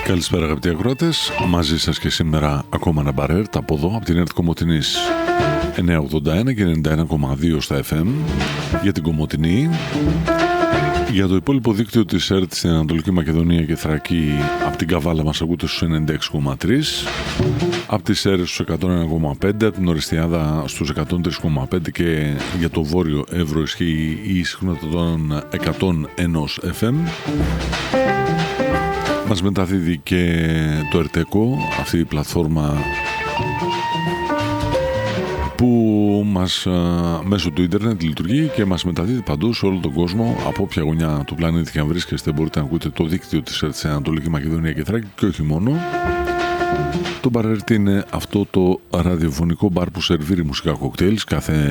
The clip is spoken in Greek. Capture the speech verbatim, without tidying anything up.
Καλησπέρα αγαπητοί ακροατές, μαζί σας και σήμερα ακόμα ένα μπαρέρτ από εδώ, από την ΕΡΤ Κομοτηνής εννιακόσια ογδόντα ένα και ενενήντα ένα κόμμα δύο στα εφ εμ για την Κομοτηνή, για το υπόλοιπο δίκτυο της ΕΡΤ στην Ανατολική Μακεδονία και Θράκη. Από την Καβάλα μας ακούτε στους ενενήντα έξι κόμμα τρία, από τις Σέρρες στους εκατόν ένα κόμμα πέντε, από την Οριστιάδα στους εκατόν τρία κόμμα πέντε και για το Βόρειο Εύρο ισχύει η συχνότητα των εκατόν ένα εφ εμ. Μας μεταδίδει και το ΕΡΤΕΚΟ, αυτή η πλατφόρμα που μας μέσω του ίντερνετ λειτουργεί και μας μεταδίδει παντού σε όλο τον κόσμο. Από όποια γωνιά του πλανήτη και αν βρίσκεστε μπορείτε να ακούτε το δίκτυο της ΕΡΤ στην Ανατολική Μακεδονία και Θράκη και όχι μόνο. Το μπαρέρτ είναι αυτό το ραδιοφωνικό μπαρ που σερβίρει μουσικά κοκτέιλς κάθε